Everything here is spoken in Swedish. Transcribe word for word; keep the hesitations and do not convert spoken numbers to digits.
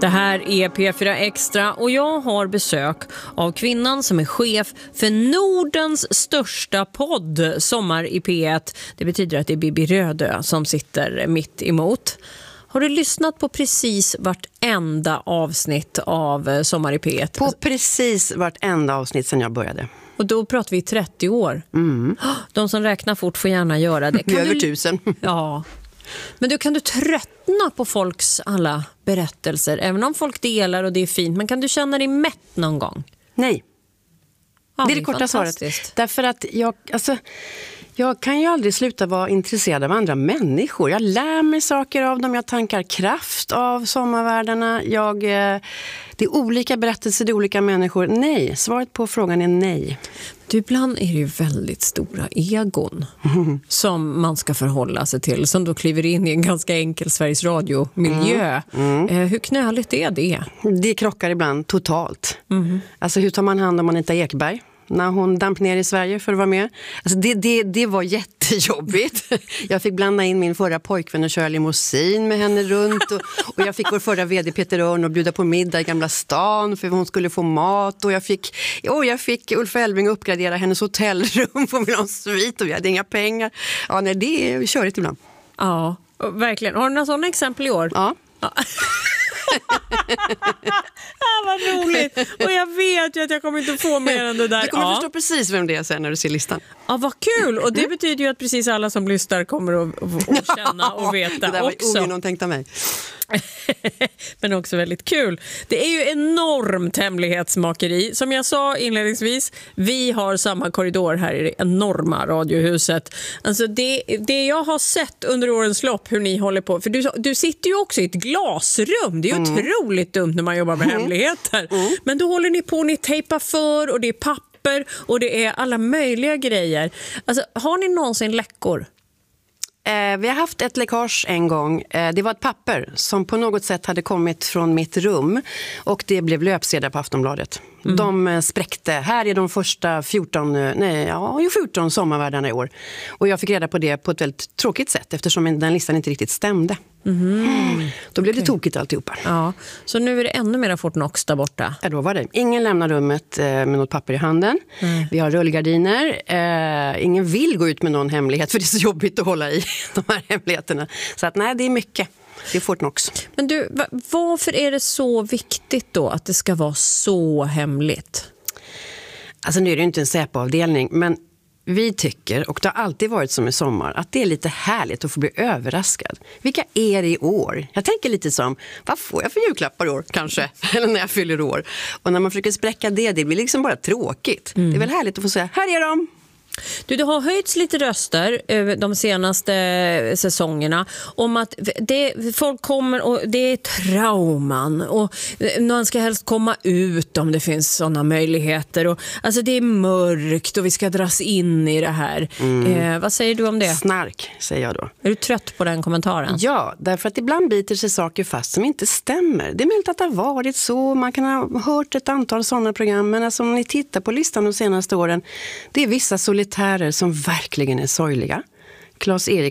Det här är P fyra Extra och jag har besök av kvinnan som är chef för Nordens största podd, Sommar i P ett. Det betyder att det är Bibi Rödö som sitter mitt emot. Har du lyssnat på precis vartenda avsnitt av Sommar i P ett? På precis vartenda avsnitt sedan jag började. Och då pratar vi trettio år. Mm. De som räknar fort får gärna göra det. Kan över du... tusen. Ja. Men du, kan du tröttna på folks alla berättelser? Även om folk delar och det är fint. Men kan du känna dig mätt någon gång? Nej. Ja, det är det korta svaret. Därför att jag, alltså, jag kan ju aldrig sluta vara intresserad av andra människor. Jag lär mig saker av dem. Jag tankar kraft av sommarvärldarna. Jag, eh, det är olika berättelser, det är olika människor. Nej, svaret på frågan är nej. Du, ibland är det ju väldigt stora egon mm. som man ska förhålla sig till. Som då kliver in i en ganska enkel Sveriges Radio-miljö. Mm. Mm. Eh, hur knöligt är det? Det krockar ibland totalt. Mm. Alltså hur tar man hand om Anita Ekberg när hon damp ner i Sverige för att vara med? Alltså det, det, det var jättejobbigt. Jag fick blanda in min förra pojkvän och köra limousin med henne runt. Och, och jag fick vår förra vd Peter Örn och bjuda på middag i Gamla stan för hon skulle få mat. Och jag fick, oh, jag fick Ulf Elving uppgradera hennes hotellrum för att vilja ha en svit och vi hade inga pengar. Ja, nej, det är körigt ibland. Ja, verkligen. Har du några sådana exempel i år? Ja. Ja. ah, vad roligt. Och jag vet ju att jag kommer inte få mer än det där. Du kommer ja. förstå precis vem det är sen när du ser listan. Ja, vad kul. Och det betyder ju att precis alla som lyssnar kommer att, att känna och veta. Det där var också. ungen tänkt av mig. Men också väldigt kul. Det är ju enormt hemlighetsmakeri. Som jag sa inledningsvis, vi har samma korridor här i det enorma radiohuset. Alltså det, det jag har sett under årens lopp hur ni håller på. För du, du sitter ju också i ett glasrum. Det är ju mm. otroligt dumt när man jobbar med mm. hemligheter. Mm. Men då håller ni på, ni tejpar för och det är papper och det är alla möjliga grejer. Alltså, har ni någonsin läckor? Eh, vi har haft ett läckage en gång. Eh, det var ett papper som på något sätt hade kommit från mitt rum och det blev löpsedlar på Aftonbladet. Mm. De eh, spräckte. Här är de första fjorton, nej, ja, fjorton sommarvärdarna i år. Och jag fick reda på det på ett väldigt tråkigt sätt eftersom den listan inte riktigt stämde. Mm. Mm. Då blev okay. det tokigt alltihopa. Ja. Så nu är det ännu mer Fortnox där borta. Ja, då var det. Ingen lämnar rummet eh, med något papper i handen. Mm. Vi har rullgardiner. Eh, ingen vill gå ut med någon hemlighet för det är så jobbigt att hålla i de här hemligheterna. Så att nej, det är mycket. Det är Fortnox. Men du, varför är det så viktigt då att det ska vara så hemligt? Alltså nu är det ju inte en säpoavdelning, men vi tycker, och det har alltid varit som i sommar, att det är lite härligt att få bli överraskad. Vilka är det i år? Jag tänker lite som, vad får jag för julklappar i år kanske? Eller när jag fyller år. Och när man försöker spräcka det, det blir liksom bara tråkigt. Mm. Det är väl härligt att få säga, här är de! Du, det har höjts lite röster de senaste säsongerna om att det, folk kommer och det är trauman och man ska helst komma ut om det finns sådana möjligheter och alltså det är mörkt och vi ska dras in i det här. Mm. Eh, vad säger du om det? Snark, säger jag då. Är du trött på den kommentaren? Ja, därför att ibland biter sig saker fast som inte stämmer. Det är möjligt att det har varit så, man kan ha hört ett antal sådana program, men alltså om ni tittar på listan de senaste åren, det är vissa solitärer som verkligen är sorgliga. Claes Erik